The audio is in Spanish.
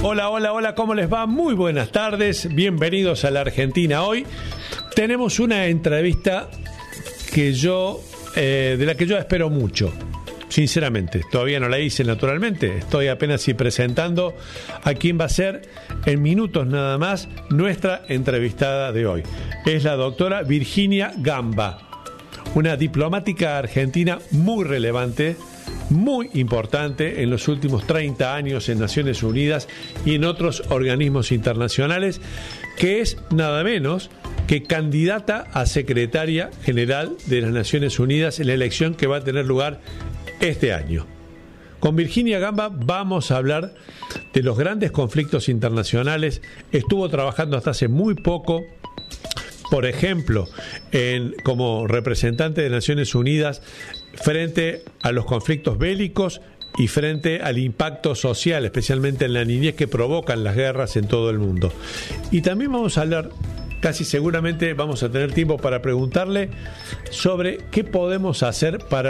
Hola, hola, hola, ¿cómo les va? Muy buenas tardes, bienvenidos a la Argentina. Hoy tenemos una entrevista que de la que yo espero mucho, sinceramente. Todavía no la hice, naturalmente. Estoy apenas presentando a quien va a ser, en minutos nada más, nuestra entrevistada de hoy. Es la doctora Virginia Gamba, una diplomática argentina muy relevante, muy importante en los últimos 30 años en Naciones Unidas y en otros organismos internacionales, que es nada menos que candidata a secretaria general de las Naciones Unidas en la elección que va a tener lugar este año. Con Virginia Gamba vamos a hablar de los grandes conflictos internacionales. Estuvo trabajando hasta hace muy poco, por ejemplo, como representante de Naciones Unidas frente a los conflictos bélicos y frente al impacto social, especialmente en la niñez, que provocan las guerras en todo el mundo. Y también vamos a hablar, casi seguramente vamos a tener tiempo para preguntarle sobre qué podemos hacer para